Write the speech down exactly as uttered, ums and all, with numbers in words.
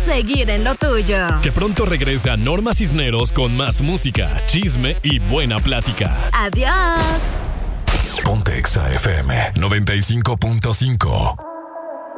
seguir en lo tuyo. Que pronto regrese a Norma Cisneros con más música, chisme y buena plática. Adiós. Ponte Exa F M noventa y cinco punto cinco.